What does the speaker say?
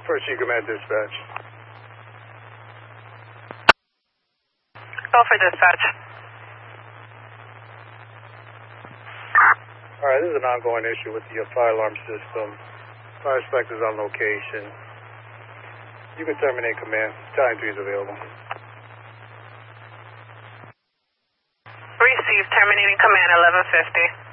First Chief Command Dispatch. Go for dispatch. Alright, this is an ongoing issue with the fire alarm system. Fire inspectors on location. You can terminate command. Time 3 is available. Receive, terminating command 1150.